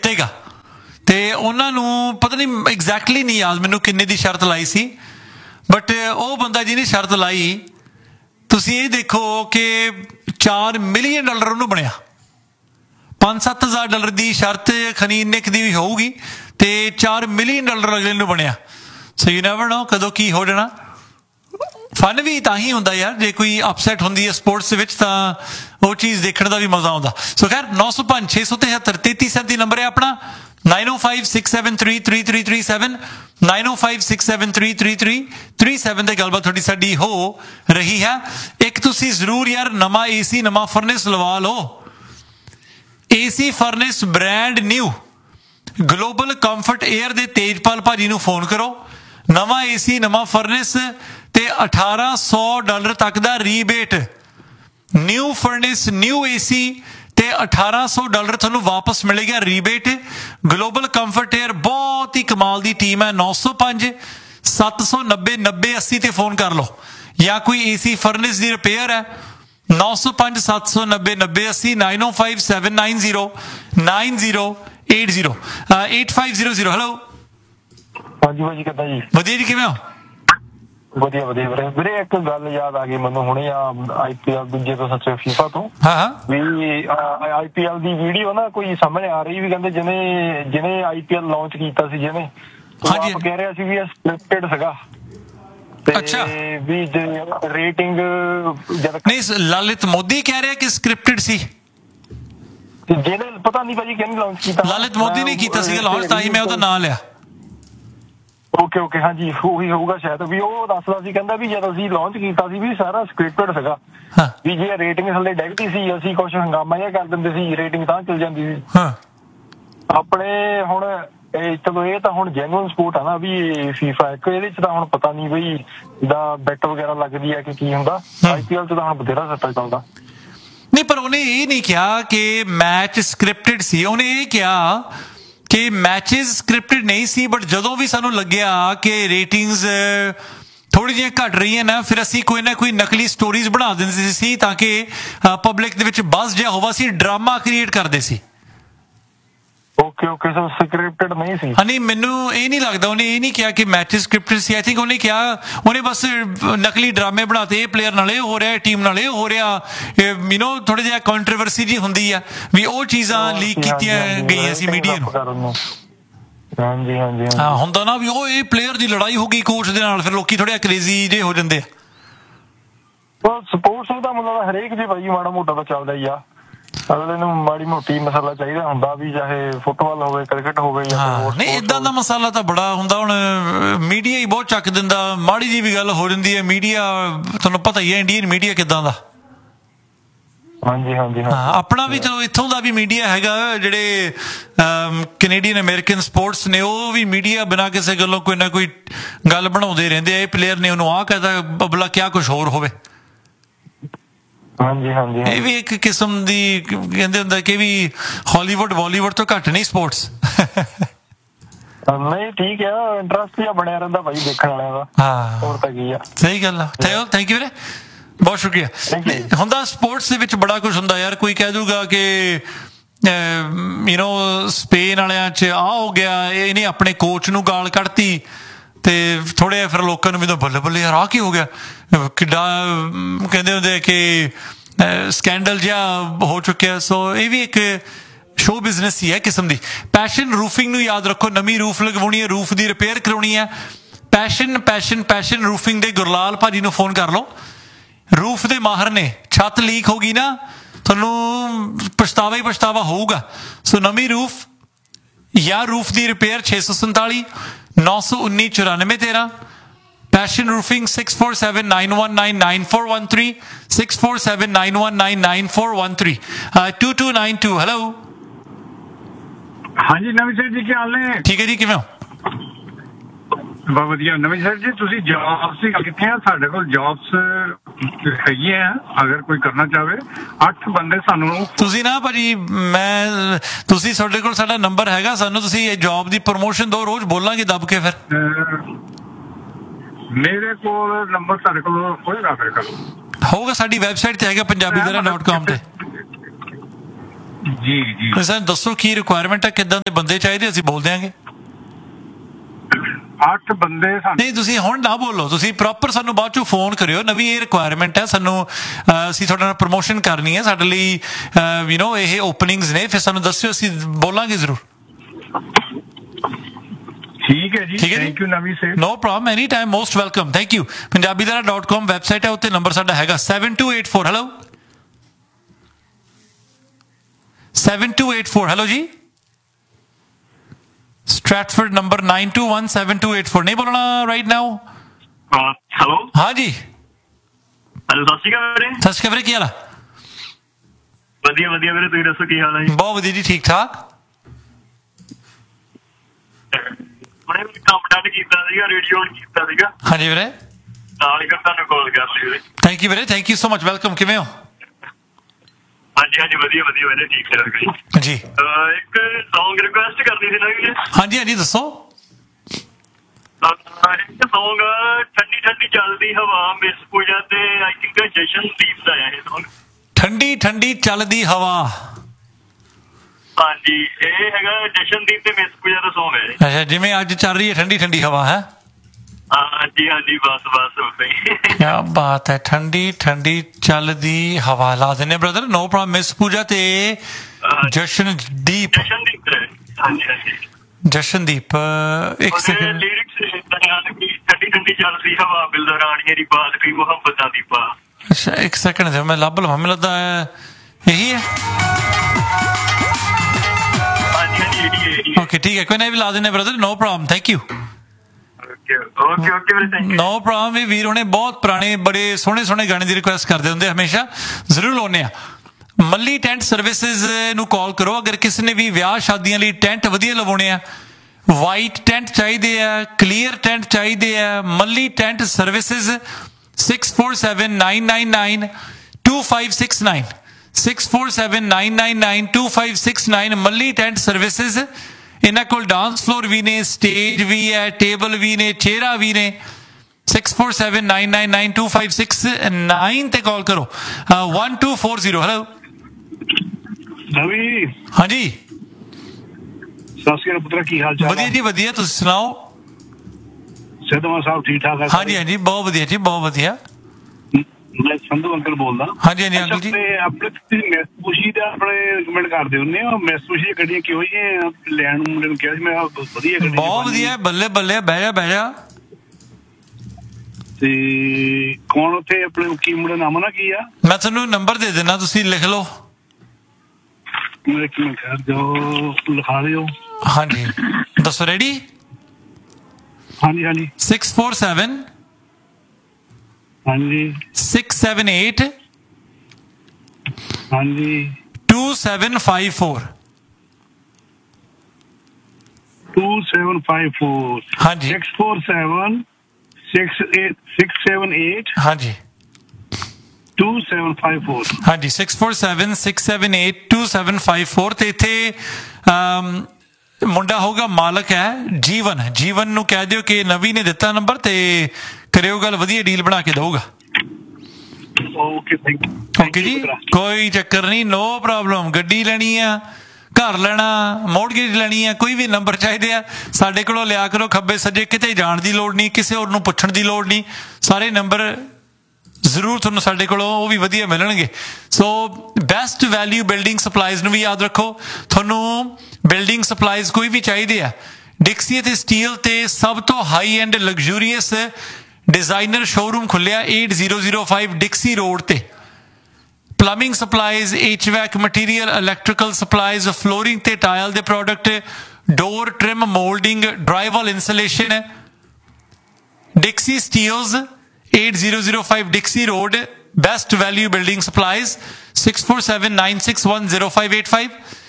ਜਿੱਤੇਗਾ। ਤੇ ਉਹਨਾਂ ਨੂੰ ਪਤਾ ਨਹੀਂ ਐਗਜ਼ੈਕਟਲੀ ਨਹੀਂ ਯਾਦ ਮੈਨੂੰ ਕਿੰਨੇ ਦੀ ਸ਼ਰਤ ਲਾਈ ਸੀ, ਬਟ ਉਹ ਬੰਦਾ ਜਿਹਨੇ ਸ਼ਰਤ ਲਾਈ, ਤੁਸੀਂ ਇਹ ਦੇਖੋ ਕਿ $4 ਮਿਲੀਅਨ ਉਹਨੂੰ ਬਣਿਆ। $5-7 ਹਜ਼ਾਰ ਦੀ ਸ਼ਰਤ ਖਨੀ ਇੰਨੇ ਕੁ ਦੀ ਵੀ ਹੋਊਗੀ, ਤੇ $4 ਮਿਲੀਅਨ ਅਗਲੇ ਨੂੰ ਬਣਿਆ। ਸੋ ਯੂ ਨੈਵਰ ਨੋ ਕਦੋਂ ਕੀ ਹੋ ਜਾਣਾ। ਫਨ ਵੀ ਤਾਂ ਹੀ ਹੁੰਦਾ ਯਾਰ, ਜੇ ਕੋਈ ਅਪਸੈਟ ਹੁੰਦੀ ਹੈ ਸਪੋਰਟਸ ਦੇ ਵਿੱਚ ਤਾਂ ਉਹ ਚੀਜ਼ ਦੇਖਣ ਦਾ ਵੀ ਮਜ਼ਾ ਆਉਂਦਾ। ਸੋ ਖੈਰ 905 673 3337 ਨੰਬਰ ਹੈ ਆਪਣਾ, 9056733337 9056733337 ਤੇ ਗੱਲਬਾਤ ਤੁਹਾਡੀ ਸਾਡੀ ਹੋ ਰਹੀ ਹੈ। ਇੱਕ ਤੁਸੀਂ ਜ਼ਰੂਰ ਯਾਰ ਨਵਾਂ AC ਨਵਾਂ ਫਰਨਿਸ ਲਵਾ ਲਓ। AC ਫਰਨਿਸ brand new global comfort air ਦੇ ਤੇਜਪਾਲ ਭਾਜੀ ਨੂੰ ਫੋਨ ਕਰੋ। ਨਵਾਂ AC ਨਵਾਂ ਫਰਨਿਸ ਤੇ $1,800 ਤੱਕ ਦਾ ਰੀਬੇਟ। ਨਿਊ ਫਰਨਿਸ ਨਿਊ AC ਤੇ $1,800 ਤੁਹਾਨੂੰ ਵਾਪਸ ਮਿਲੇਗਾ ਰੀਬੇਟ। ਗਲੋਬਲ ਕੰਫਰਟ 에ਅਰ ਬਹੁਤ ਹੀ ਕਮਾਲ ਦੀ ਟੀਮ ਹੈ। 905 790 9080 ਤੇ ਫੋਨ ਕਰ ਲਓ, ਜਾਂ ਕੋਈ AC ਫਰਨਿਸ ਦੀ ਰਿਪੇਅਰ ਹੈ 905 790 9080 905 790 9080 8500। ਹੈਲੋ ਹਾਂਜੀ ਭਾਜੀ ਕਿੱਦਾਂ ਜੀ? ਵਧੀਆ ਜੀ, ਕਿਵੇਂ ਹੋ? ਵਧੀਆ ਵਧੀਆ ਵੀਰੇ। ਵੀਰੇ ਇੱਕ ਗੱਲ ਯਾਦ ਆ ਗਈ ਮੈਨੂੰ ਹੁਣੇ IPL ਦੂਜੇ ਤੋਂ ਸੱਚੇ FIFA ਤੋਂ। ਹਾਂ ਵੀ IPL ਦੀ ਵੀਡੀਓ ਨਾ ਕੋਈ ਸਾਹਮਣੇ ਆ ਰਹੀ, ਵੀ ਕਹਿੰਦੇ ਜਿਹਨੇ IPL ਲਾਂਚ ਕੀਤਾ ਸੀ, ਜਿਹਨੇ ਆਪ ਕਹਿ ਰਿਹਾ ਸੀ ਵੀ ਇਹ ਸਕ੍ਰਿਪਟਡ ਸੀਗਾ। ਅੱਛਾ, ਵੀ ਰੇਟਿੰਗ ਨਹੀਂ ਲਲਿਤ ਮੋਦੀ ਕਹਿ ਰਿਹਾ ਕਿ ਸਕ੍ਰਿਪਟਡ ਸੀ। ਜਿਹਨੇ ਪਤਾ ਨਹੀਂ ਭਾਜੀ ਕਿਹਨੇ ਲਾਂਚ ਕੀਤਾ। ਲਲਿਤ ਮੋਦੀ ਨੇ ਕੀਤਾ ਸੀਗਾ ਲਾਂਚ, ਤਾਂ ਹੀ ਮੈਂ ਉਹਦਾ ਨਾਂ ਲਿਆ। ਓਕੇ ਓਕੇ, ਹਾਂਜੀ ਉਹੀ ਹੋਊਗਾ ਸ਼ਾਇਦ। ਵੀ ਉਹ ਦੱਸਦਾ ਸੀ, ਕਹਿੰਦਾ ਵੀ ਜਦੋਂ ਅਸੀਂ ਲਾਂਚ ਕੀਤਾ ਸੀ ਵੀ ਸਾਰਾ ਸਕ੍ਰਿਪਟਡ ਸੀਗਾ, ਵੀ ਜੇ ਰੇਟਿੰਗ ਥੱਲੇ ਡਿੱਗਦੀ ਸੀ ਅਸੀਂ ਕੁਛ ਹੰਗਾਮਾ ਜਿਹਾ ਕਰ ਦਿੰਦੇ ਸੀ, ਰੇਟਿੰਗ ਤਾਂ ਚਲ ਜਾਂਦੀ ਸੀ ਆਪਣੇ। ਹੁਣ ਚਲੋ ਇਹ ਤਾਂ ਹੁਣ ਜੈਨੂਅਨ ਸਪੋਰਟ ਆ ਨਾ ਵੀ FIFA ਇੱਕ, ਇਹਦੇ ਚ ਤਾਂ ਹੁਣ ਪਤਾ ਨਹੀਂ ਬਈ ਜਿੱਦਾਂ ਬੈਟ ਵਗੈਰਾ ਲੱਗਦੀ ਹੈ ਕਿ ਕੀ ਹੁੰਦਾ। IPL ਚ ਤਾਂ ਹੁਣ ਬਥੇਰਾ ਸੱਟਾ ਚੱਲਦਾ। ਨਹੀਂ, ਪਰ ਉਹਨੇ ਇਹ ਨਹੀਂ ਕਿਹਾ ਕਿ ਮੈਚ ਸਕ੍ਰਿਪਟਡ ਸੀ। ਉਹਨੇ ਇਹ ਕਿਹਾ ਕਿ ਮੈਚਿਸ ਸਕ੍ਰਿਪਟਡ ਨਹੀਂ ਸੀ, ਬਟ ਜਦੋਂ ਵੀ ਸਾਨੂੰ ਲੱਗਿਆ ਕਿ ਰੇਟਿੰਗਸ ਥੋੜ੍ਹੀ ਜਿਹੀਆਂ ਘਟ ਰਹੀਆਂ ਨਾ, ਫਿਰ ਅਸੀਂ ਕੋਈ ਨਾ ਕੋਈ ਨਕਲੀ ਸਟੋਰੀਜ਼ ਬਣਾ ਦਿੰਦੇ ਸੀ ਤਾਂ ਕਿ ਪਬਲਿਕ ਦੇ ਵਿੱਚ ਬਸ ਜਿਹਾ ਹੋਵਾ ਸੀ, ਡਰਾਮਾ ਕ੍ਰੀਏਟ ਕਰਦੇ ਸੀ। ਓਕੇ ਓਕੇ, ਸੋ ਸਕ੍ਰਿਪਟਡ ਨਹੀਂ ਸੀ। ਨਹੀਂ, ਮੈਨੂੰ ਇਹ ਨਹੀਂ ਲੱਗਦਾ। ਉਹਨੇ ਇਹ ਨਹੀਂ ਕਿਹਾ ਕਿ match scripted C. I think ਉਹਨੇ ਕਿਹਾ, ਉਹਨੇ ਬਸ ਨਕਲੀ ਡਰਾਮੇ ਬਣਾਤੇ, ਇਹ ਪਲੇਅਰ ਨਾਲ ਇਹ ਹੋ ਰਿਹਾ, ਟੀਮ ਨਾਲ ਇਹ ਹੋ ਰਿਹਾ, ਥੋੜਾ ਜਿਹਾ ਕੰਟਰੋਵਰਸੀ ਜੀ ਹੁੰਦੀ ਆ ਵੀ ਉਹ ਚੀਜ਼ਾਂ ਲੀਕ ਕੀਤੀਆਂ ਗਈਆਂ ਸੀ ਮੀਡੀਆ ਨੂੰ। ਹਾਂਜੀ ਹਾਂਜੀ ਹਾਂ, ਹੁੰਦਾ ਨਾ ਵੀ ਉਹ ਇਹ ਪਲੇਅਰ ਦੀ ਲੜਾਈ ਹੋ ਗਈ ਕੋਚ ਦੇ ਨਾਲ, ਫਿਰ ਲੋਕੀ ਥੋੜੇ ਕਰੇਜ਼ੀ ਜੇ ਹੋ ਜਾਂਦੇ ਆ। ਸਪੋਰਟਸ ਦਾ ਮਤਲਬ ਹਰੇਕ ਜੀ ਭਾਈ ਮਾੜਾ ਮੋਟਾ ਤਾਂ ਚੱਲਦਾ ਹੀ ਆ। ਅਗਲੇ ਨੂੰ ਮਾੜੀ ਮੋਟੀ ਮਸਾਲਾ ਚਾਹੀਦਾ ਹੁੰਦਾ, ਵੀ ਚਾਹੇ ਫੁੱਟਬਾਲ ਹੋਵੇ, ਕ੍ਰਿਕਟ ਹੋਵੇ ਜਾਂ ਨਹੀਂ, ਏਦਾਂ ਦਾ ਮਸਾਲਾ ਤਾਂ ਬੜਾ ਹੁੰਦਾ। ਹੁਣ ਮੀਡੀਆ ਹੀ ਬਹੁਤ ਚੱਕ ਦਿੰਦਾ, ਮਾੜੀ ਜੀ ਵੀ ਗੱਲ ਹੋ ਜਾਂਦੀ ਹੈ। ਮੀਡੀਆ ਤੁਹਾਨੂੰ ਪਤਾ ਹੀ ਹੈ ਇੰਡੀਅਨ ਮੀਡੀਆ ਕਿੱਦਾਂ ਦਾ। ਹਾਂਜੀ ਹਾਂਜੀ ਹਾਂ, ਆਪਣਾ ਵੀ ਚਲੋ ਇੱਥੋਂ ਦਾ ਵੀ ਮੀਡੀਆ ਹੈਗਾ। ਜਿਹੜੇ ਕੈਨੇਡੀਅਨ ਅਮਰੀਕਨ ਸਪੋਰਟਸ ਨੇ, ਉਹ ਵੀ ਮੀਡੀਆ ਬਿਨਾਂ ਕਿਸੇ ਗੱਲੋਂ ਕੋਈ ਨਾ ਕੋਈ ਗੱਲ ਬਣਾਉਂਦੇ ਰਹਿੰਦੇ ਆ। ਇਹ ਪਲੇਅਰ ਨੇ ਉਹਨੂੰ ਆਹ ਕਹਿਤਾ, ਬਬਲਾ ਕਿਆ ਕੁਛ ਹੋਰ ਹੋਵੇ। ਹਾਂਜੀ ਹਾਂਜੀ, ਇਹ ਵੀ ਇੱਕ ਕਿਸਮ ਦੀ ਕਹਿੰਦੇ ਹੁੰਦਾ ਕਿ ਵੀ ਹਾਲੀਵੁੱਡ ਬਾਲੀਵੁੱਡ ਤੋਂ ਘੱਟ ਨਹੀਂ ਸਪੋਰਟਸ। ਨਹੀਂ ਠੀਕ ਆ, ਇੰਟਰਸਟ ਜਿਹਾ ਬਣਿਆ ਰਹਿੰਦਾ ਭਾਈ ਦੇਖਣ ਵਾਲਿਆਂ ਦਾ। ਹਾਂ, ਹੋਰ ਤਾਂ ਕੀ ਆ। ਸਹੀ ਗੱਲ ਆ। ਥੈਂਕ ਯੂ ਵੀਰੇ, ਬਹੁਤ ਸ਼ੁਕਰੀਆ। ਹੁੰਦਾ ਸਪੋਰਟਸ ਦੇ ਵਿੱਚ ਬੜਾ ਕੁਛ ਹੁੰਦਾ ਯਾਰ। ਕੋਈ ਕਹਿ ਦੂਗਾ ਕਿ ਸਪੇਨ ਵਾਲਿਆਂ 'ਚ ਆਹ ਹੋ ਗਿਆ, ਇਹਨੇ ਆਪਣੇ ਕੋਚ ਨੂੰ ਗਾਲ ਕੱਢਤੀ, ਤੇ ਥੋੜੇ ਫਿਰ ਲੋਕਾਂ ਨੂੰ ਵੀ ਤਾਂ ਬੱਲੇ ਬੱਲੇ ਯਾਰ ਆਹ ਕੀ ਹੋ ਗਿਆ, ਕਿੱਡਾ ਕਹਿੰਦੇ ਹੁੰਦੇ ਕਿ ਸਕੈਂਡਲ ਜਿਹਾ ਹੋ ਚੁੱਕਿਆ। ਸੋ ਇਹ ਵੀ ਇੱਕ ਸ਼ੋ ਬਿਜ਼ਨਸ ਹੀ ਹੈ ਕਿਸਮ ਦੀ। ਪੈਸ਼ਨ ਰੂਫਿੰਗ ਨੂੰ ਯਾਦ ਰੱਖੋ, ਨਵੀਂ ਰੂਫ ਲਗਵਾਉਣੀ ਹੈ, ਰੂਫ ਦੀ ਰਿਪੇਅਰ ਕਰਾਉਣੀ ਹੈ, ਪੈਸ਼ਨ ਰੂਫਿੰਗ ਦੇ ਗੁਰਲਾਲ ਭਾਜੀ ਨੂੰ ਫੋਨ ਕਰ ਲਓ। ਰੂਫ ਦੇ ਮਾਹਰ ਨੇ। ਛੱਤ ਲੀਕ ਹੋ ਗਈ ਨਾ, ਤੁਹਾਨੂੰ ਪਛਤਾਵਾ ਹੀ ਪਛਤਾਵਾ ਹੋਊਗਾ। ਸੋ ਨਵੀਂ ਰੂਫ ਜਾਂ ਰੂਫ ਦੀ ਰਿਪੇਅਰ 647 919 9413। Passion Roofing 647 919 9413 647 919 9413 2292। ਹੈਲੋ ਹਾਂਜੀ ਨਵੀਂ ਸਰ ਜੀ, ਕੀ ਹਾਲ ਨੇ? ਠੀਕ ਹੈ ਜੀ, ਕਿਵੇਂ ਹੋ? ਬਹੁਤ ਵਧੀਆ। ਨਵੀਂ ਸਰ ਜੀ, ਤੁਸੀਂ ਜੌਬਸ ਦੀ ਗੱਲ ਕੀਤੀ ਆ, ਸਾਡੇ ਕੋਲ ਜੌਬਸ ਹੈਗੀਆਂ। ਅਗਰ ਕੋਈ ਕਰਨਾ ਚਾਹਵੇ, 8 ਬੰਦੇ ਸਾਨੂੰ। ਤੁਸੀਂ ਨਾ ਭਾਜੀ, ਤੁਸੀਂ ਤੁਹਾਡੇ ਕੋਲ ਸਾਡਾ ਨੰਬਰ ਹੈਗਾ, ਸਾਨੂੰ ਤੁਸੀਂ ਇਹ ਜੌਬ ਦੀ ਪ੍ਰਮੋਸ਼ਨ ਦਿਓ, ਰੋਜ਼ ਬੋਲਾਂਗੇ ਦੱਬ ਕੇ। ਫਿਰ ਮੇਰੇ ਕੋਲ ਨੰਬਰ ਤੁਹਾਡੇ ਕੋਲ ਹੋਏਗਾ? ਫਿਰ ਹੋਊਗਾ, ਸਾਡੀ ਵੈਬਸਾਈਟ ਤੇ ਹੈਗਾ, ਪੰਜਾਬੀਦਰਾ.com ਤੇ। ਜੀ ਜੀ ਸਾਨੂੰ ਦੱਸੋ ਕੀ ਰਿਕੁਆਇਰਮੈਂਟ ਹੈ, ਕਿੱਦਾਂ ਦੇ ਬੰਦੇ ਚਾਹੀਦੇ, ਅਸੀਂ ਬੋਲ ਦਿਆਂਗੇ। 8 ਬੰਦੇ ਸਾਨੂੰ। ਨਹੀਂ ਤੁਸੀਂ ਹੁਣ ਨਾ ਬੋਲੋ, ਤੁਸੀਂ ਪ੍ਰੋਪਰ ਸਾਨੂੰ ਬਾਅਦ ਚੋਂ ਫੋਨ ਕਰਿਓ। ਨਵੀਂ ਇਹ ਰਿਕੁਆਇਰਮੈਂਟ ਹੈ ਸਾਨੂੰ, ਅਸੀਂ ਤੁਹਾਡੇ ਨਾਲ ਪ੍ਰਮੋਸ਼ਨ ਕਰਨੀ ਹੈ, ਸਾਡੇ ਲਈ ਇਹ ਓਪਨਿੰਗਸ ਨੇ, ਫਿਰ ਸਾਨੂੰ ਦੱਸਿਓ, ਅਸੀਂ ਬੋਲਾਂਗੇ ਜ਼ਰੂਰ। ਠੀਕ ਹੈ ਜੀ, ਥੈਂਕ ਯੂ ਨਵੀਂ ਸੇਠ। No problem, any time, most welcome, thank you. punjabidara.com website ਹੈ, ਉੱਤੇ ਨੰਬਰ ਸਾਡਾ ਹੈਗਾ 7284। ਹੈਲੋ 7284। ਹੈਲੋ ਜੀ, ਸਟ੍ਰੈਟਫੋਰਡ ਨੰਬਰ 92172884। ਨਹੀਂ ਬੋਲਣਾ ਰਾਈਟ ਨਾਓ। ਹੈਲੋ ਹਾਂਜੀ, ਹੈਲੋ, ਸਤਿ ਸ਼੍ਰੀ ਅਕਾਲ ਵੀਰੇ। ਸਤਿ ਸ਼੍ਰੀ ਅਕਾਲ ਵੀਰੇ, ਕੀ ਹਾਲ ਆ? ਵਧੀਆ ਵਧੀਆ ਵੀਰੇ, ਤੁਸੀਂ ਦੱਸੋ ਕੀ ਹਾਲ ਹੈ ਜੀ? ਬਹੁਤ ਵਧੀਆ ਜੀ, ਠੀਕ ਠਾਕ। ਹੁਣੇ ਕੰਮ ਡਨ ਕੀਤਾ ਸੀਗਾ, ਰੇਡੀਓ ਔਨ ਕੀਤਾ ਸੀਗਾ। ਹਾਂਜੀ ਵੀਰੇ, ਨਾਲ ਹੀ ਤੁਹਾਨੂੰ ਕਾਲ ਕਰ ਲਈ ਵੀਰੇ। ਥੈਂਕ ਯੂ ਵੀਰੇ, thank you so much, welcome. ਕਿਵੇਂ ਹੋ? ਹਾਂਜੀ ਹਾਂਜੀ, ਵਧੀਆ ਵਧੀਆ ਵੀਰੇ, ਠੀਕ ਠਾਕ ਜੀ। ਇੱਕ ਸੌਂਗ ਰਿਕੁਐਸਟ ਕਰਨੀ ਸੀ ਨਾ ਵੀਰੇ। ਹਾਂਜੀ ਹਾਂਜੀ, ਦੱਸੋ। ਇੱਕ ਸੌਂਗ ਠੰਡੀ ਠੰਡੀ ਚੱਲਦੀ ਹਵਾ, ਮਿਸ ਪੂਜਾ ਤੇ ਆਈ ਥਿੰਕ ਜਸ਼ਨਦੀਪ ਦਾ ਹੈ ਇਹ ਸੌਂਗ। ਠੰਡੀ ਠੰਡੀ ਚੱਲਦੀ ਹਵਾ। ਹਾਂਜੀ, ਇਹ ਹੈਗਾ ਜਸ਼ਨਦੀਪ ਤੇ ਮਿਸ ਪੂਜਾ ਦਾ ਸੌਂਗ ਹੈ। ਅੱਛਾ, ਜਿਵੇਂ ਅੱਜ ਚੱਲ ਰਹੀ ਹੈ ਠੰਡੀ ਠੰਡੀ ਹਵਾ ਹੈ। ਹਾਂਜੀ ਹਾਂਜੀ, ਬਸ ਬਸ ਉਦਾਂ ਹੀ। ਕਿਆ ਬਾਤ ਹੈ, ਠੰਡੀ ਠੰਡੀ ਚੱਲਦੀ ਹਵਾ ਲਾ ਦਿੰਦੇ ਬ੍ਰਦਰ, ਨੋ ਪ੍ਰੋਬਲਮ। ਮਿਸ ਪੂਜਾ ਤੇ ਜਸ਼ਨਦੀਪ। ਹਾਂਜੀ ਹਾਂਜੀ, ਜਸ਼ਨਦੀਪ। ਇੱਕ ਸੈਕਿੰਡ, ਲਿਰਿਕਸ ਠੰਡੀ ਠੰਡੀ ਚੱਲਦੀ ਹਵਾ, ਬਿਲਦਾ ਰਾਣੀਆਂ ਦੀ ਬਾਤ ਵੀ ਮੁਹੱਬਤਾਂ ਦੀ ਪਾ। ਅੱਛਾ ਇੱਕ ਸੈਕਿੰਡ ਦੇ, ਮੈਂ ਲੱਭ ਲਵਾਂ, ਮੈਨੂੰ ਲੱਗਦਾ ਇਹੀ ਹੈ। ਹਾਂਜੀ ਹਾਂਜੀ, ਇਹੀ ਓਕੇ ਠੀਕ ਹੈ, ਕੋਈ ਨਹੀਂ, ਵੀ ਲਾ ਦਿੰਦੇ brother, no problem, thank you. Okay okay ਵੀਰੇ, ਥੈਂਕ ਯੂ। No problem. ਇਹ ਵੀਰ ਹੁਣੇ ਬਹੁਤ ਪੁਰਾਣੇ ਬੜੇ ਸੋਹਣੇ ਸੋਹਣੇ ਗਾਣੇ ਦੀ ਰਿਕੁਐਸਟ ਕਰਦੇ ਹੁੰਦੇ, ਹਮੇਸ਼ਾ ਜ਼ਰੂਰ ਲਾਉਂਦੇ ਆ। ਮੱਲੀ ਟੈਂਟ ਸਰਵਿਸਿਜ਼ ਨੂੰ ਕਾਲ ਕਰੋ ਅਗਰ ਕਿਸੇ ਨੇ ਵੀ ਵਿਆਹ ਸ਼ਾਦੀਆਂ ਲਈ ਟੈਂਟ ਵਧੀਆ ਲਵਾਉਣੇ ਆ। ਵਾਈਟ ਟੈਂਟ ਚਾਹੀਦੇ ਆ, ਕਲੀਅਰ ਟੈਂਟ ਚਾਹੀਦੇ ਆ। ਮੱਲੀ ਟੈਂਟ ਸਰਵਿਸਿਜ਼ 6479992569 6479992569 ਮੱਲੀ ਟੈਂਟ ਸਰਵਿਸਿਜ਼। ਇਹਨਾਂ ਕੋਲ ਡਾਂਸ ਫਲੋਰ ਵੀ ਨੇ, ਸਟੇਜ ਵੀ ਹੈ, ਟੇਬਲ ਵੀ ਨੇ, ਚੇਅਰਾਂ ਵੀ ਨੇ। 6479992569 ਤੇ ਕਾਲ ਕਰੋ। 1240। ਹੈਲੋ ਨਵੀਂ। ਹਾਂਜੀ, ਸਤਿ ਸ਼੍ਰੀ ਅਕਾਲ ਪੁੱਤਰਾ, ਕੀ ਹਾਲ ਚਾਲ? ਵਧੀਆ ਜੀ ਵਧੀਆ, ਤੁਸੀਂ ਸੁਣਾਓ? ਸਿੱਧਵਾਂ ਸਾਹਿਬ ਠੀਕ ਠਾਕ ਹੈ? ਹਾਂਜੀ ਹਾਂਜੀ, ਬਹੁਤ ਵਧੀਆ ਜੀ, ਬਹੁਤ ਵਧੀਆ। ਮੈਂ ਸੰਧੂ ਅੰਕਲ ਬੋਲਦਾ। ਹਾਂਜੀ ਹਾਂਜੀ ਅੰਕਲ ਜੀ। ਆਪਣੇ ਤੁਸੀਂ ਮੈਸਪੂਸ਼ੀ ਦਾ ਆਪਣੇ ਰਿਕਮੈਂਡ ਕਰਦੇ ਹੁੰਦੇ ਹੋ। ਮੈਸਪੂਸ਼ੀ ਦੀਆਂ ਗੱਡੀਆਂ ਕਿਹੋ ਜਿਹੀਆਂ ਲੈਣ ਨੂੰ ਮੁੰਡੇ ਨੂੰ ਕਿਹਾ ਸੀ ਮੈਂ, ਵਧੀਆ ਗੱਡੀ। ਬਹੁਤ ਵਧੀਆ, ਬੱਲੇ ਬੱਲੇ, ਬਹਿ ਜਾ ਬਹਿ ਜਾ। ਤੇ ਕੌਣ ਉੱਥੇ ਆਪਣੇ ਕੀ ਮੁੰਡਾ ਨਾਮ ਨਾ ਕੀ ਆ? ਮੈਂ ਤੁਹਾਨੂੰ ਨੰਬਰ ਦੇ ਦੇਣਾ, ਤੁਸੀਂ ਲਿਖ ਲਓ। ਇੱਕ ਮਿੰਟ ਠਹਿਰ ਜਾਓ, ਲਿਖਾ ਦਿਓ। ਹਾਂਜੀ ਦੱਸੋ, ਰੈਡੀ? ਹਾਂਜੀ ਹਾਂਜੀ 647 ਹਾਂਜੀ 678 ਹਾਂਜੀ 2754। 2754। ਹਾਂਜੀ 647 678 ਹਾਂਜੀ 2754। ਹਾਂਜੀ 647 678 2754। ਤੇ ਇੱਥੇ ਮੁੰਡਾ ਹੋਊਗਾ, ਮਾਲਕ ਹੈ ਜੀਵਨ। ਜੀਵਨ ਨੂੰ ਕਹਿ ਦਿਓ ਕਿ ਨਵੀ ਨੇ ਦਿੱਤਾ ਨੰਬਰ, ਤੇ ਕਰਿਓ ਗੱਲ, ਵਧੀਆ ਡੀਲ ਬਣਾ ਕੇ ਦਊਗਾ। Okay thank you. ਓਕੇ ਜੀ, ਕੋਈ ਚੱਕਰ ਨਹੀਂ, ਨੋ ਪ੍ਰੋਬਲਮ। ਗੱਡੀ ਲੈਣੀ ਆ, ਘਰ ਲੈਣਾ, ਮੋਰਟਗੇਜ ਲੈਣੀ ਆ, ਕੋਈ ਵੀ ਨੰਬਰ ਚਾਹੀਦੇ ਆ ਸਾਡੇ ਕੋਲੋਂ ਲਿਆ ਕਰੋ। ਖੱਬੇ ਸੱਜੇ ਕਿਤੇ ਜਾਣ ਦੀ ਲੋੜ ਨਹੀਂ, ਕਿਸੇ ਹੋਰ ਨੂੰ ਪੁੱਛਣ ਦੀ ਲੋੜ ਨਹੀਂ। ਸਾਰੇ ਨੰਬਰ ਜ਼ਰੂਰ ਤੁਹਾਨੂੰ ਸਾਡੇ ਕੋਲੋਂ ਉਹ ਵੀ ਵਧੀਆ ਮਿਲਣਗੇ। So best value building supplies ਨੂੰ ਵੀ ਯਾਦ ਰੱਖੋ। ਤੁਹਾਨੂੰ ਬਿਲਡਿੰਗ ਸਪਲਾਈਜ਼ ਕੋਈ ਵੀ ਚਾਹੀਦੇ ਆ, ਡਿਕਸੀ ਅਤੇ ਸਟੀਲ ਤੇ ਸਭ ਤੋਂ ਹਾਈ ਐਂਡ ਲਗਜ਼ੂਰੀਅਸ ਡਿਜ਼ਾਈਨਰ ਸ਼ੋਰੂਮ ਖੁੱਲਿਆ 8005 ਡਿਕਸੀ ਰੋਡ ਤੇ। Plumbing supplies, HVAC material, electrical supplies, flooring ਤੇ ਟਾਇਲ ਦੇ ਪ੍ਰੋਡਕਟ, ਡੋਰ trim, moulding, ਡਰਾਈਵਲ insulation. ਡਿਕਸੀ Steeles 8005 ਡਿਕਸੀ road, best value building supplies. 6479610585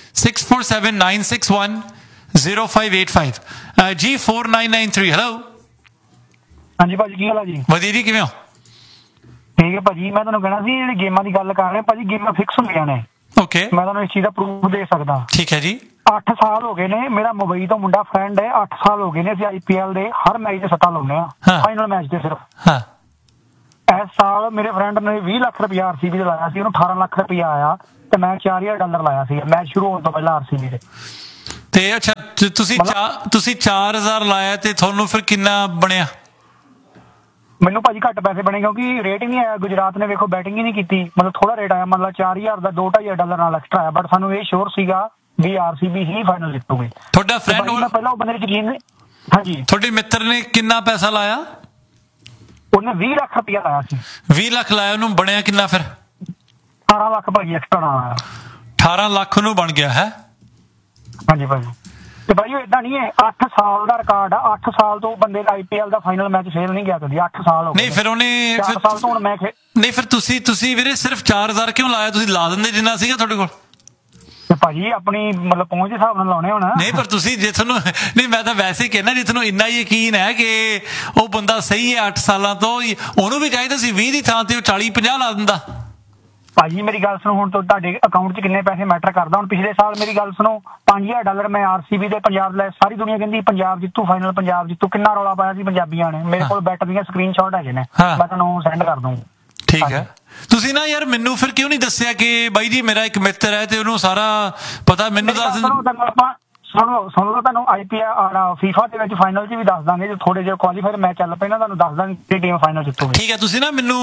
6479610585 ਜੀ 4993। ਹੈਲੋ ਹਾਂਜੀ ਭਾਜੀ, ਕੀ ਹਾਲ ਆ ਜੀ? ਵਧੀਆ ਜੀ, ਕਿਵੇਂ ਹੋ? ਠੀਕ ਹੈ ਭਾਜੀ। ਮੈਂ ਤੁਹਾਨੂੰ ਕਹਿਣਾ ਸੀ, ਜਿਹੜੀ ਗੇਮਾਂ ਦੀ ਗੱਲ ਕਰ ਰਹੇ ਭਾਜੀ, ਗੇਮਾਂ ਫਿਕਸ ਹੁੰਦੀਆਂ ਨੇ। ਓਕੇ, ਮੈਂ ਤੁਹਾਨੂੰ ਇਸ ਚੀਜ਼ ਦਾ ਪ੍ਰੂਫ ਦੇ ਸਕਦਾ। ਠੀਕ ਹੈ ਜੀ। 8 ਸਾਲ ਹੋ ਗਏ ਨੇ, ਮੇਰਾ ਮੁੰਬਈ ਤੋਂ ਮੁੰਡਾ ਫਰੈਂਡ ਹੈ, 8 ਸਾਲ ਹੋ ਗਏ ਨੇ। ਅਸੀਂ IPL ਦੇ ਹਰ ਮੈਚ ਦੇ ਸੱਟਾਂ ਲਾਉਂਦੇ ਆ, ਹਾਂ। ਫਾਈਨਲ ਮੈਚ ਦੇ ਸਿਰਫ। ਹਾਂ ਇਸ ਸਾਲ ਮੇਰੇ ਫਰੈਂਡ ਨੇ 20 ਲੱਖ ਰੁਪਇਆ RCB ਤੇ ਲਾਇਆ ਸੀ, ਉਹਨੂੰ 18 ਲੱਖ ਰੁਪਇਆ ਆਇਆ ਤੇ ਮੈਂ $4,000 ਲਾਇਆ ਸੀ ਮੈਚ ਸ਼ੁਰੂ ਹੋਣ ਤੋਂ ਪਹਿਲਾਂ RCB ਦੇ। ਤੇ ਅੱਛਾ ਤੁਸੀਂ 4000 ਲਾਇਆ ਤੇ ਤੁਹਾਨੂੰ ਫਿਰ ਕਿੰਨਾ ਬਣਿਆ? ਮੈਨੂੰ ਭਾਜੀ ਘੱਟ ਪੈਸੇ ਬਣੇ ਕਿਉਂਕਿ ਰੇਟ ਹੀ ਨਹੀਂ ਆਇਆ। ਗੁਜਰਾਤ ਨੇ ਵੇਖੋ ਬੈਟਿੰਗ ਹੀ ਨਹੀਂ ਕੀਤੀ, ਮਤਲਬ ਥੋੜਾ ਰੇਟ ਆਇਆ, ਮਤਲਬ 4000 ਦਾ $2,500 ਨਾਲ ਐਕਸਟਰਾ ਆਇਆ, ਬਟ ਸਾਨੂੰ ਇਹ ਸ਼ੋਰ ਸੀਗਾ ਵੀ RCB ਹੀ ਫਾਈਨਲ ਜਿੱਤੂਗੀ। ਤੁਹਾਡਾ ਫਰੈਂਡ ਪਹਿਲਾਂ ਉਹ ਬੰਦੇ ਨੇ ਯਕੀਨ ਨਹੀਂ। ਹਾਂਜੀ, ਤੁਹਾਡੇ ਮਿੱਤਰ ਨੇ ਕਿੰਨਾ ਪੈਸਾ ਲਾਇਆ? ਉਹਨੇ 20 ਲੱਖ ਰੁਪਇਆ ਲਾਇਆ ਸੀ। 20 ਲੱਖ ਲਾਇਆ, ਉਹਨੂੰ ਬਣਿਆ ਕਿੰਨਾ ਫਿਰ? 18 ਲੱਖ ਭਾਜੀ ਐਕਸਟਰਾ ਨਾਲ ਆਇਆ। 18 ਲੱਖ ਨੂੰ ਬਣ ਗਿਆ ਹੈ? ਹਾਂਜੀ ਭਾਜੀ। ਤੇ ਭਾਈ ਏਦਾਂ ਨਹੀਂ ਹੈ, 8 ਸਾਲ ਦਾ ਰਿਕਾਰਡ ਆ, 8 ਸਾਲ ਤੋਂ ਬੰਦੇ ਦਾ IPL ਦਾ ਫਾਈਨਲ ਮੈਚ ਫੇਲ ਨਹੀਂ ਗਿਆ ਕਦੀ। 8 ਸਾਲ ਹੋ ਗਏ। ਨਹੀਂ ਫਿਰ ਉਹਨੇ 4 ਸਾਲ ਤੋਂ ਹੁਣ ਮੈਂ ਨਹੀਂ ਫਿਰ ਤੁਸੀਂ ਵੀਰੇ ਸਿਰਫ 4000 ਕਿਉਂ ਲਾਇਆ? ਤੁਸੀਂ ਲਾ ਦਿੰਦੇ ਜਿੰਨਾ ਸੀਗਾ ਤੁਹਾਡੇ ਕੋਲ। ਤੇ ਭਾਜੀ ਆਪਣੀ ਮਤਲਬ ਪਹੁੰਚ ਦੇ ਹਿਸਾਬ ਨਾਲ ਲਾਉਣੇ ਹੋਣਾ। ਨਹੀਂ ਪਰ ਤੁਸੀਂ ਜੇ ਤੁਹਾਨੂੰ ਨਹੀਂ, ਮੈਂ ਤਾਂ ਵੈਸੇ ਹੀ ਕਹਿਣਾ, ਜੇ ਤੁਹਾਨੂੰ ਇੰਨਾ ਯਕੀਨ ਹੈ ਕਿ ਉਹ ਬੰਦਾ ਸਹੀ ਹੈ 8 ਸਾਲਾਂ ਤੋਂ, ਉਹਨੂੰ ਵੀ ਚਾਹੀਦਾ ਸੀ 20 ਦੀ ਥਾਂ ਤੇ ਉਹ 40-50 ਲਾ ਦਿੰਦਾ। ਭਾਜੀ ਮੇਰੀ ਗੱਲ ਸੁਣੋ, ਹੁਣ ਤੁਹਾਡੇ ਅਕਾਊਂਟ 'ਚ ਕਿੰਨੇ ਪੈਸੇ ਮੈਟਰ ਕਰਦਾ। ਹੁਣ ਪਿਛਲੇ ਸਾਲ ਮੇਰੀ ਗੱਲ ਸੁਣੋ, $5000 ਮੈਂ RCB ਦੇ ਪੰਜਾਬ ਲੈ, ਸਾਰੀ ਦੁਨੀਆ ਕਹਿੰਦੀ ਪੰਜਾਬ ਜਿੱਤੂ ਫਾਈਨਲ, ਪੰਜਾਬ ਜਿੱਤੂ। ਕਿੰਨਾ ਰੌਲਾ ਪਾਇਆ ਸੀ ਪੰਜਾਬੀਆਂ ਨੇ। ਮੇਰੇ ਕੋਲ ਬੈਟ ਦੀਆਂ ਸਕਰੀਨਸ਼ਾਟ ਹੈਗੇ ਨੇ, ਮੈਂ ਤੁਹਾਨੂੰ ਸੈਂਡ ਕਰ ਦੂੰਗਾ। ਠੀਕ ਹੈ। ਤੁਸੀਂ ਨਾ ਯਾਰ ਮੈਨੂੰ ਫਿਰ ਕਿਉਂ ਨਹੀਂ ਦੱਸਿਆ ਕਿ ਬਾਈ ਜੀ ਮੇਰਾ ਇੱਕ ਮਿੱਤਰ ਹੈ ਤੇ ਉਹਨੂੰ ਸਾਰਾ ਪਤਾ, ਮੈਨੂੰ ਦੱਸ ਦਿੰਦੇ। ਸੁਣੋ ਤੁਹਾਨੂੰ IPL FIFA ਦੇ ਵਿੱਚ ਫਾਈਨਲ 'ਚ ਵੀ ਦੱਸ ਦਾਂਗੇ, ਜੇ ਥੋੜੇ ਜਿਹੇ ਕੁਆਲੀਫਾਇਰ ਮੈਚ ਚੱਲ ਪਏ ਨਾ, ਤੁਹਾਨੂੰ ਦੱਸ ਦਾਂਗੇ ਕਿ ਟੀਮ ਫਾਈਨਲ ਜਿੱਤੂਗੀ। ਠੀਕ ਹੈ, ਤੁਸੀਂ ਨਾ ਮੈਨੂੰ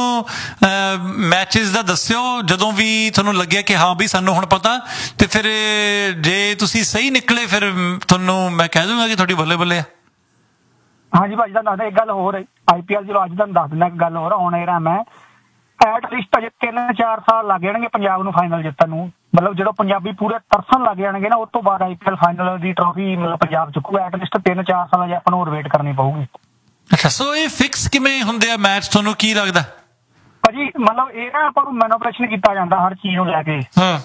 ਮੈਚਸ ਦਾ ਦੱਸਿਓ ਜਦੋਂ ਵੀ ਤੁਹਾਨੂੰ ਲੱਗਿਆ ਕਿ ਹਾਂ ਵੀ ਸਾਨੂੰ ਹੁਣ ਪਤਾ, ਤੇ ਫਿਰ ਜੇ ਤੁਸੀਂ ਸਹੀ ਨਿਕਲੇ ਫਿਰ ਤੁਹਾਨੂੰ ਮੈਂ ਕਹਿ ਦੂੰਗਾ ਕਿ ਤੁਹਾਡੀ ਬੱਲੇ ਬੱਲੇ ਆ। ਹਾਂਜੀ ਭਾਜੀ, ਤੁਹਾਨੂੰ ਦੱਸਦਾ ਇੱਕ ਗੱਲ ਹੋਰ, IPL ਚਲੋ ਅੱਜ ਤੁਹਾਨੂੰ ਦੱਸ ਦਿੰਦਾ ਇੱਕ ਗੱਲ ਹੋਰ। ਆਉਣ ਰਿਹਾ ਮੈਂ ਐਟਲੀਸਟ ਅਜੇ 3-4 ਸਾਲ ਲੱਗ ਜਾਣਗੇ ਪੰਜਾਬ ਨੂੰ ਫਾਈਨਲ ਜਿੱਤਣ ਨੂੰ। ਮਤਲਬ ਜਦੋਂ ਪੰਜਾਬੀ ਪੂਰੇ ਤਰਸਣ ਲੱਗ ਜਾਣਗੇ ਨਾ, ਉਸ ਤੋਂ ਬਾਅਦ IPL ਫਾਈਨਲ ਦੀ ਟਰੋਫੀ ਮਤਲਬ ਪੰਜਾਬ ਚੁੱਕੂਗਾ। ਐਟਲੀਸਟ 3-4 ਸਾਲ ਅਜੇ ਆਪਾਂ ਨੂੰ ਹੋਰ ਵੇਟ ਕਰਨੀ ਪਊਗੀ। ਅੱਛਾ, ਸੋ ਇਹ ਫਿਕਸ ਕਿਵੇਂ ਹੁੰਦੇ ਆ ਮੈਚ, ਤੁਹਾਨੂੰ ਕੀ ਲੱਗਦਾ? ਭਾਜੀ ਮਤਲਬ ਇਹ ਨਾ ਆਪਾਂ ਨੂੰ ਮੈਨੂਪਲੇਸ਼ਨ ਕੀਤਾ ਜਾਂਦਾ ਹਰ ਚੀਜ਼ ਨੂੰ ਲੈ ਕੇ।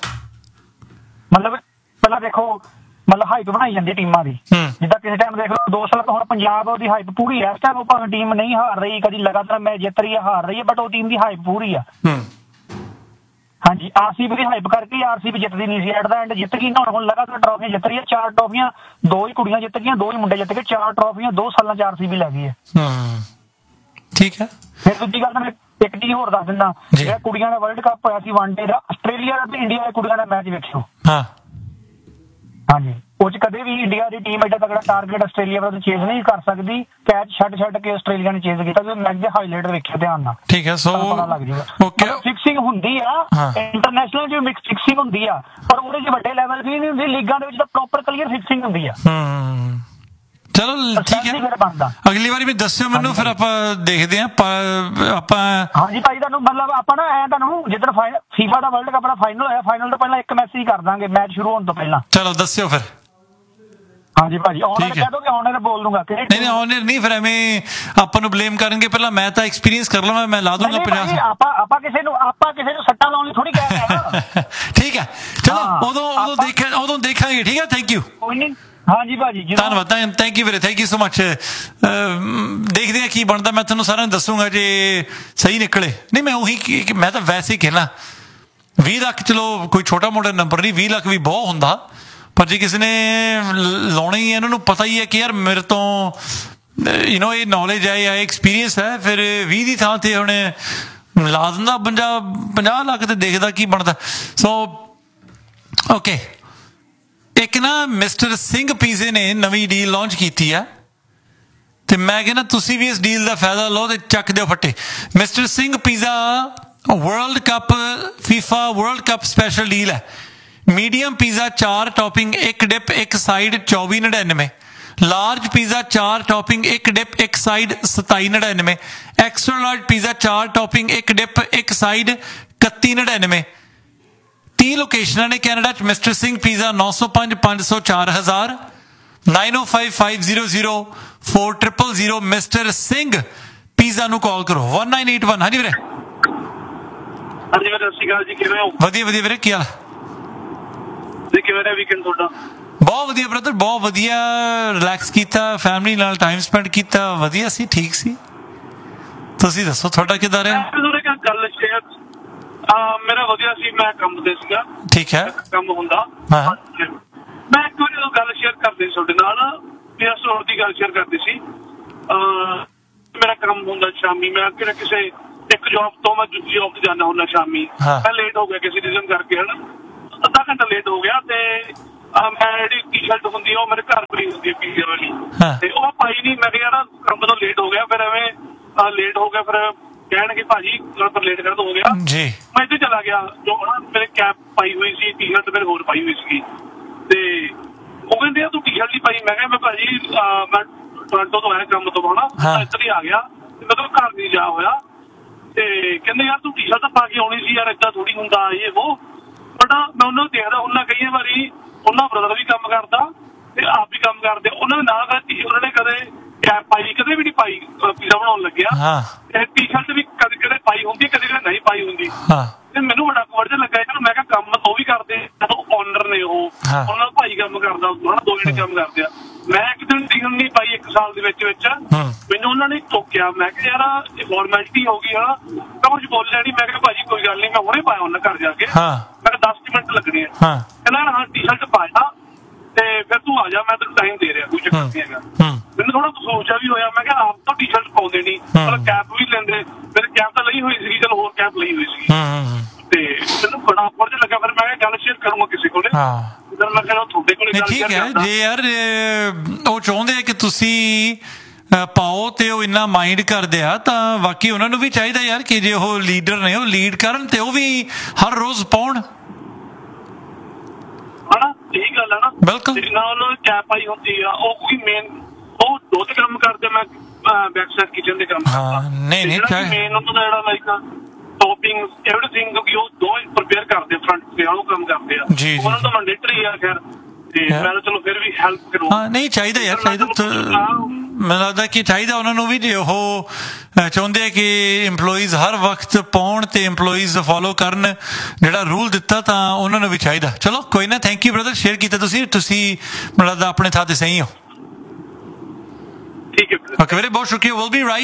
ਮਤਲਬ ਪਹਿਲਾਂ ਦੇਖੋ, ਮਤਲਬ ਹਾਈਪ ਬਣਾਈ ਜਾਂਦੀ ਟੀਮਾਂ ਦੀ। ਜਿੱਦਾਂ ਕਿਸੇ ਟਾਈਮ ਦੇਖ ਲਓ 2 ਸਾਲ ਤੋਂ ਹੁਣ ਪੰਜਾਬ ਦੀ ਹਾਈਪ ਪੂਰੀ ਹੈ। ਇਸ ਟਾਈਮ ਭਾਵੇਂ ਟੀਮ ਨਹੀਂ ਹਾਰ ਰਹੀ, ਕਦੀ ਲਗਾਤਾਰ ਮੈਚ ਜਿੱਤ ਰਹੀ ਹੈ, ਹਾਰ ਰਹੀ ਹੈ, ਬਟ ਉਹ ਟੀਮ ਦੀ ਹਾਈਪ ਪੂਰੀ ਆ। ਹਾਂਜੀ, RCB ਦੀ ਹਾਈਪ ਕਰਕੇ RCB ਜਿੱਤਦੀ ਨਹੀਂ ਸੀ, ਐਟ ਦਾ ਐਂਡ ਜਿੱਤ ਗਈ। ਹੁਣ ਲਗਾਤਾਰ ਟਰੋਫੀਆਂ ਜਿੱਤ ਰਹੀ ਹੈ, 4 ਟਰੋਫੀਆਂ, 2 ਹੀ ਕੁੜੀਆਂ ਜਿੱਤ ਗਈਆਂ, 2 ਹੀ ਮੁੰਡੇ ਜਿੱਤ ਗਏ। 4 ਟਰੋਫੀਆਂ 2 ਸਾਲਾਂ 'ਚ RCB ਲੈ ਗਈ ਹੈ। ਠੀਕ ਹੈ। ਫਿਰ ਦੂਜੀ ਗੱਲ ਮੈਂ ਇੱਕ ਚੀਜ਼ ਹੋਰ ਦੱਸ ਦਿੰਦਾ, ਜਿਹੜਾ ਕੁੜੀਆਂ ਦਾ ਵਰਲਡ ਕੱਪ ਹੋਇਆ ਸੀ ਵਨਡੇ ਦਾ, ਆਸਟ੍ਰੇਲੀਆ ਤੇ ਇੰਡੀਆ ਦੇ ਕੁੜੀਆਂ ਦਾ ਮੈਚ ਵੇਖਿਓ। ਹਾਂਜੀ, ਉਹ 'ਚ ਕਦੇ ਵੀ ਇੰਡੀਆ ਦੀ ਟੀਮ ਐਡਾ ਤਗੜਾ ਟਾਰਗੇਟ ਆਸਟ੍ਰੇਲੀਆ ਵੱਲ ਚੇਜ਼ ਨਹੀਂ ਕਰ ਸਕਦੀ। ਕੈਚ ਛੱਡ ਕੇ ਆਸਟ੍ਰੇਲੀਆ ਨੇ ਚੇਜ਼ ਕੀਤਾ। ਮੈਚ ਦੇ ਹਾਈਲਾਈਟ ਵੇਖਿਓ ਧਿਆਨ ਨਾਲ। ਠੀਕ ਹੈ, ਸੋ ਪਤਾ ਲੱਗ ਜਾਊਗਾ। ਫਿਕਸਿੰਗ ਹੁੰਦੀ ਆ ਇੰਟਰਨੈਸ਼ਨਲ 'ਚ, ਮਿਕਸ ਫਿਕਸਿੰਗ ਹੁੰਦੀ ਆ, ਪਰ ਉਹਦੇ 'ਚ ਵੱਡੇ ਲੈਵਲ ਦੀ ਨਹੀਂ ਹੁੰਦੀ। ਲੀਗਾਂ ਦੇ ਵਿੱਚ ਤਾਂ ਪ੍ਰੋਪਰ ਕਲੀਅਰ ਫਿਕਸਿੰਗ ਹੁੰਦੀ ਆ। ਚਲੋ ਠੀਕ ਹੈ, ਅਗਲੀ ਵਾਰੀ ਵੀ ਦੱਸਿਓ ਮੈਨੂੰ, ਫਿਰ ਆਪਾਂ ਦੇਖਦੇ ਹਾਂ ਆਪਾਂ। ਹਾਂਜੀ ਭਾਈ, ਤੁਹਾਨੂੰ ਮਤਲਬ ਆਪਾਂ ਨਾ ਤੁਹਾਨੂੰ ਜਿੱਦਣ FIFA ਦਾ ਵਰਲਡ ਕੱਪ ਦਾ ਫਾਈਨਲ ਹੋਇਆ, ਫਾਈਨਲ ਤੋਂ ਪਹਿਲਾਂ ਇੱਕ ਮੈਸੇਜ ਕਰ ਦਾਂਗੇ ਮੈਚ ਸ਼ੁਰੂ ਹੋਣ ਤੋਂ ਪਹਿਲਾਂ। ਚਲੋ ਦੱਸਿਓ ਫਿਰ। ਹਾਂਜੀ ਭਾਜੀ, ਆਨਰ ਕਹਿ ਦੋਗੇ, ਆਨਰ ਬੋਲ ਦੂੰਗਾ। ਨਹੀਂ ਆਨਰ ਨਹੀਂ, ਫਿਰ ਐਵੇਂ ਆਪਾਂ ਨੂੰ ਬਲੇਮ ਕਰਨਗੇ। ਪਹਿਲਾਂ ਮੈਂ ਤਾਂ ਐਕਸਪੀਰੀਅੰਸ ਕਰ ਲਵਾਂ, ਮੈਂ ਲਾ ਦੂੰਗਾ 50। ਆਪਾਂ ਕਿਸੇ ਨੂੰ ਸੱਟਾ ਲਾਉਣ ਲਈ ਥੋੜੀ ਕਹਿ ਰਹੇ ਹਾਂ। ਠੀਕ ਹੈ, ਚਲੋ ਉਦੋਂ ਦੇਖਾਂਗੇ। ਠੀਕ ਹੈ, ਥੈਂਕ ਯੂ। ਕੋਈ ਨਹੀਂ। ਹਾਂਜੀ ਭਾਜੀ, ਧੰਨਵਾਦ, ਥੈਂਕ ਯੂ ਵੀਰੇ, ਥੈਂਕ ਯੂ ਸੋ ਮਚ। ਦੇਖਦੇ ਹਾਂ ਕੀ ਬਣਦਾ, ਮੈਂ ਤੁਹਾਨੂੰ ਸਾਰਿਆਂ ਨੂੰ ਦੱਸੂਗਾ ਜੇ ਸਹੀ ਨਿਕਲੇ। ਨਹੀਂ ਮੈਂ ਤਾਂ ਵੈਸੇ ਹੀ ਕਹਿਣਾ 20 ਲੱਖ ਚਲੋ ਕੋਈ ਛੋਟਾ ਮੋਟਾ ਨੰਬਰ ਨਹੀਂ, 20 ਲੱਖ ਵੀ ਬਹੁਤ ਹੁੰਦਾ। ਪਰ ਜੇ ਕਿਸੇ ਨੇ ਲਾਉਣਾ ਹੀ ਹੈ, ਇਹਨਾਂ ਨੂੰ ਪਤਾ ਹੀ ਹੈ ਕਿ ਯਾਰ ਮੇਰੇ ਤੋਂ ਇਹ ਨੌਲੇਜ ਹੈ ਜਾਂ ਐਕਸਪੀਰੀਅੰਸ ਹੈ, ਫਿਰ 20 ਦੀ ਥਾਂ ਤੇ ਹੁਣ ਲਾ ਦਿੰਦਾ 50 ਲੱਖ ਤੇ ਦੇਖਦਾ ਕੀ ਬਣਦਾ। ਸੋ ਓਕੇ, ਇੱਕ ਨਾ ਮਿਸਟਰ ਸਿੰਘ ਪੀਜ਼ੇ ਨੇ ਨਵੀਂ ਡੀਲ ਲਾਂਚ ਕੀਤੀ ਆ, ਤੇ ਮੈਂ ਕਹਿੰਦਾ ਤੁਸੀਂ ਵੀ ਇਸ ਡੀਲ ਦਾ ਫਾਇਦਾ ਲਓ ਤੇ ਚੱਕ ਦਿਓ ਫੱਟੇ। Mister Singh pizza world cup FIFA world cup special deal ਹੈ। Medium pizza 4 topping 1 dip 1 side 24.99। Large pizza 4 topping 1 dip 1 side 27.99। Extra large pizza 4 topping 1 dip 1 side 31.99। 30 ਲੋਕੇਸ਼ਨਾਂ ਨੇ ਕੈਨੇਡਾ 'ਚ। Mister Singh pizza 905 500 4000 905 500 4000। Mister Singh pizza ਨੂੰ ਕਾਲ ਕਰੋ 1981। ਹਾਂਜੀ ਵੀਰੇ। ਹਾਂਜੀ ਵੀਰੇ, ਸਤਿ ਸ਼੍ਰੀ ਅਕਾਲ ਜੀ, ਕਿਵੇਂ ਹੋ? ਵਧੀਆ ਵੀਰੇ, ਕੀ ਹਾਲ ਜੀ? ਕਿਵੇਂ ਰਿਹਾ ਵੀਕਐਂਡ ਤੁਹਾਡਾ? ਬਹੁਤ ਵਧੀਆ ਬ੍ਰਦਰ, ਬਹੁਤ ਵਧੀਆ। ਰਿਲੈਕਸ ਕੀਤਾ, ਫੈਮਿਲੀ ਨਾਲ ਟਾਈਮ ਸਪੈਂਡ ਕੀਤਾ, ਵਧੀਆ ਸੀ, ਠੀਕ ਸੀ। ਤੁਸੀਂ ਦੱਸੋ ਤੁਹਾਡਾ ਕਿੱਦਾਂ ਰਿਹਾ? ਗੱਲ ਸ਼ੇਅਰ ਮੇਰਾ ਵਧੀਆ ਸੀ, ਮੈਂ ਕੰਮ ਤੇ ਸੀਗਾ। ਠੀਕ ਹੈ, ਕੰਮ ਹੁੰਦਾ। ਮੈਂ ਇੱਕ ਵਾਰੀ ਗੱਲ ਸ਼ੇਅਰ ਕਰਦੀ ਸੀ ਤੁਹਾਡੇ ਨਾਲ, ਸਟੋਰ ਦੀ ਗੱਲ ਸ਼ੇਅਰ ਕਰਦੀ ਸੀ। ਮੇਰਾ ਕੰਮ ਹੁੰਦਾ ਸ਼ਾਮੀ, ਮੈਂ ਕਿਸੇ ਇੱਕ ਇੱਕ ਜੌਬ ਤੋਂ ਮੈਂ ਦੂਜੀ ਜੌਬ ਤੇ ਜਾਂਦਾ ਹੁੰਦਾ ਸ਼ਾਮੀ, ਮੈਂ ਲੇਟ ਹੋ ਗਿਆ ਕਿਸੇ ਰੀਜ਼ਨ ਕਰਕੇ, ਹਨਾ ਅੱਧਾ ਘੰਟਾ ਲੇਟ ਹੋ ਗਿਆ, ਤੇ ਮੈਂ ਜਿਹੜੀ ਟੀ-ਸ਼ਰਟ ਹੁੰਦੀ ਆ ਉਹ ਮੇਰੇ ਘਰ ਪਈ ਹੁੰਦੀ ਹੈ ਪੀਜ਼ੇ ਵਾਲੀ, ਤੇ ਉਹ ਪਾਈ ਨਹੀਂ। ਮੈਂ ਕਿਹਾ ਯਾਰ ਕੰਮ ਤੋਂ ਲੇਟ ਹੋ ਗਿਆ, ਫਿਰ ਐਵੇਂ ਲੇਟ ਹੋ ਗਿਆ, ਫਿਰ ਕਹਿਣਗੇ ਭਾਜੀ ਪਰ ਲੇਟ ਕਰ ਹੋ ਗਿਆ ਜੀ। ਮੈਂ ਇੱਥੇ ਚਲਾ ਗਿਆ, ਜੋ ਮੇਰੇ ਕੈਪ ਪਾਈ ਹੋਈ ਸੀ, ਟੀ-ਸ਼ਰਟ ਮੇਰੇ ਹੋਰ ਪਾਈ ਹੋਈ ਸੀਗੀ, ਤੇ ਉਹ ਕਹਿੰਦੇ ਆ ਤੂੰ ਟੀ-ਸ਼ਰਟ ਨਹੀਂ ਪਾਈ। ਮੈਂ ਕਿਹਾ ਮੈਂ ਭਾਜੀ ਮੈਂ ਟੋਰਾਂਟੋ ਤੋਂ ਆਇਆ ਕੰਮ ਤੋਂ, ਹਨਾ ਇੱਧਰ ਹੀ ਆ ਗਿਆ, ਤੇ ਮੈਂ ਤਾਂ ਘਰ ਨਹੀਂ ਜਾ ਹੋਇਆ, ਤੇ ਕਹਿੰਦੇ ਯਾਰ ਤੂੰ ਟੀ-ਸ਼ਰਟ ਤਾਂ ਪਾ ਕੇ ਆਉਣੀ ਸੀ ਯਾਰ, ਏਦਾਂ ਥੋੜੀ ਹੁੰਦਾ ਇਹ ਉਹ। ਬਟ ਮੈਂ ਉਹਨਾਂ ਨੂੰ ਦੇਖਦਾ ਹੁੰਦਾ, ਕਈ ਵਾਰੀ ਉਹਨਾਂ ਬ੍ਰਦਰ ਵੀ ਕੰਮ ਕਰਦਾ ਤੇ ਆਪ ਵੀ ਕੰਮ ਕਰਦੇ, ਉਹਨਾਂ ਨੇ ਨਾ ਕਦੇ ਉਹਨਾਂ ਨੇ ਕਦੇ ਕੈਪ ਪਾਈ ਕਦੇ ਵੀ ਨਹੀਂ ਪਾਈ ਪੀਜ਼ਾ ਬਣਾਉਣ ਲੱਗਿਆ, ਤੇ ਟੀ-ਸ਼ਰਟ ਵੀ ਕਦੇ ਕਦੇ ਪਾਈ ਹੁੰਦੀ, ਕਦੇ ਕਦੇ ਨਹੀਂ ਪਾਈ ਹੁੰਦੀ, ਤੇ ਮੈਨੂੰ ਬੜਾ ਕਵਰ ਜਿਹਾ ਲੱਗਾ ਯਾਰ। ਮੈਂ ਕਿਹਾ ਕੰਮ ਉਹ ਵੀ ਕਰਦੇ, ਓਨਰ ਨੇ ਉਹ, ਉਹਨਾਂ ਦਾ ਭਾਈ ਕੰਮ ਕਰਦਾ, ਦੋ ਜਣੇ ਕੰਮ ਕਰਦੇ ਆ। ਮੈਂ ਇੱਕ ਦਿਨ ਟੀ-ਸ਼ਰਟ ਨਹੀਂ ਪਾਈ 1 ਸਾਲ ਦੇ ਵਿੱਚ ਮੈਨੂੰ ਉਹਨਾਂ ਨੇ ਟੋਕਿਆ। ਮੈਂ ਕਿਹਾ ਯਾਰ ਇਹ ਫਾਰਮੈਲਿਟੀ ਹੋ ਗਈ ਆ, ਮੈਂ ਕੁਝ ਬੋਲਿਆ ਨਹੀਂ। ਮੈਂ ਕਿਹਾ ਭਾਜੀ ਕੋਈ ਗੱਲ ਨਹੀਂ, ਮੈਂ ਹੁਣੇ ਪਾਇਆ ਉਹਨਾਂ ਘਰ ਜਾ ਕੇ, ਮੈਂ ਕਿਹਾ 10 ਮਿੰਟ ਲੱਗਣੇ ਆ। ਕਹਿੰਦਾ ਹਾਂ ਟੀ-ਸ਼ਰਟ ਪਾਇਆ ਤੇ ਫਿਰ ਤੂੰ ਆ ਜਾ, ਮੈਂ ਤੈਨੂੰ ਟਾਈਮ ਦੇ ਰਿਹਾ, ਕੋਈ ਚੱਕਰ ਨਹੀਂ ਹੈਗਾ। ਮੈਨੂੰ ਥੋੜਾ ਸੋਚਿਆ ਵੀ ਹੋਇਆ, ਮੈਂ ਕਿਹਾ ਆਪ ਤਾਂ ਟੀ-ਸ਼ਰਟ ਪਾਉਂਦੇ ਨਹੀਂ, ਮਤਲਬ ਕੈਪ ਵੀ ਲੈਂਦੇ, ਮੇਰੇ ਕੈਪ ਤਾਂ ਲਈ ਹੋਈ ਸੀਗੀ, ਚਲ ਹੋਰ ਕੈਪ ਲਈ ਹੋਈ ਸੀਗੀ, ਤੇ ਮੈਨੂੰ ਬੜਾ ਔਕਵਰਡ ਜਿਹਾ ਲੱਗਾ। ਫਿਰ ਮੈਂ ਕਿਹਾ ਗੱਲ ਸ਼ੇਅਰ ਕਰੂੰਗਾ ਕਿਸੇ ਕੋਲੇ, ਫਿਰ ਮੈਂ ਕਿਹਾ ਤੁਹਾਡੇ ਕੋਲੇ ਗੱਲ ਸ਼ੇਅਰ ਕਰਦਾ। ਜੇ ਯਾਰ ਉਹ ਚਾਹੁੰਦੇ ਆ ਕਿ ਤੁਸੀਂ ਪਾਓ ਤੇ ਉਹ ਇੰਨਾ ਮਾਈਂਡ ਕਰਦੇ ਆ, ਤਾਂ ਬਾਕੀ ਉਹਨਾਂ ਨੂੰ ਵੀ ਚਾਹੀਦਾ ਯਾਰ ਕਿ ਜੇ ਉਹ ਲੀਡਰ ਨੇ ਉਹ ਲੀਡ ਕਰਨ ਤੇ ਉਹ ਵੀ ਹਰ ਰੋਜ਼ ਪਾਉਣ, ਹਨਾ ਇਹੀ ਗੱਲ ਹੈ ਨਾ। ਬਿਲਕੁਲ ਨਾ ਉਹਨਾਂ ਨੇ ਕੈਪ ਪਾਈ ਹੁੰਦੀ ਆ, ਉਹ ਕੋਈ ਮੇਨ ਉਹ ਦੋ ਤੇ ਕੰਮ ਕਰਦੇ, ਮੈਂ ਬੈਕ ਸਾਈਡ ਕਿਚਨ ਦੇ ਕੰਮ ਕਰਦਾ। ਨਹੀਂ ਮੇਨ ਉਹਨਾਂ ਦਾ ਜਿਹੜਾ ਲਾਈਕ ਟੌਪਿੰਗ ਐਵਰੀਥਿੰਗ, ਕਿਉਂਕਿ ਉਹ ਦੋ ਪ੍ਰਪੇਅਰ ਕਰਦੇ ਫਰੰਟ ਤੇ, ਉਹ ਕੰਮ ਕਰਦੇ ਆ, ਉਹਨਾਂ ਦਾ ਮੈਂਡੇਟਰੀ ਆ ਖੈਰ, ਤੇ ਮੈਂ ਤਾਂ ਚਲੋ ਫਿਰ ਵੀ ਹੈਲਪ ਕਰੂੰ। ਨਹੀਂ ਚਾਹੀਦਾ ਯਾਰ, ਚਾਹੀਦਾ। ਮੈਨੂੰ ਲੱਗਦਾ ਕਿ ਚਾਹੀਦਾ ਉਹਨਾਂ ਨੂੰ ਵੀ, ਜੇ ਉਹ ਚਾਹੁੰਦੇ ਆ ਕਿ EMPLOYEES ਹਰ ਵਕਤ ਪਾਉਣ ਤੇ EMPLOYEES ਫੋਲੋ ਕਰਨ ਜਿਹੜਾ ਰੂਲ ਦਿੱਤਾ, ਤਾਂ ਉਹਨਾਂ ਨੂੰ ਵੀ ਚਾਹੀਦਾ। ਚਲੋ ਕੋਈ ਨਾ, ਥੈਂਕ ਯੂ ਬ੍ਰਦਰ, ਸ਼ੇਅਰ ਕੀਤਾ ਤੁਸੀਂ ਮੈਨੂੰ ਲੱਗਦਾ ਆਪਣੇ ਥਾਂ ਤੇ ਸਹੀ ਹੋ। ਠੀਕ ਹੈ, ਓਕੇ ਵੀਰੇ, ਬਹੁਤ ਸ਼ੁਕਰੀਆ। Will be right.